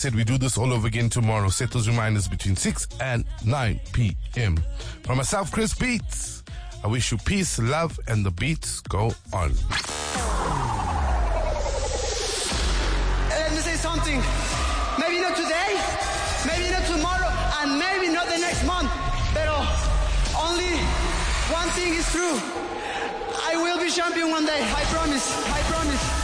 Said we do this all over again tomorrow. Set those reminders between 6 and 9 p.m. From myself, Chris Beats, I wish you peace, love, and the beats go on. Let me say something. Maybe not today, maybe not tomorrow, and maybe not the next month. But only one thing is true. I will be champion one day. I promise.